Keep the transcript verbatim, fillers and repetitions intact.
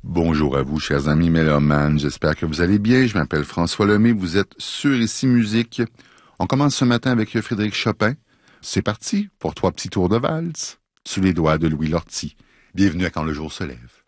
Bonjour à vous, chers amis mélomanes. J'espère que vous allez bien. Je m'appelle François Lemay. Vous êtes sur Ici Musique. On commence ce matin avec Frédéric Chopin. C'est parti pour trois petits tours de valse sous les doigts de Louis Lortie. Bienvenue à Quand le jour se lève.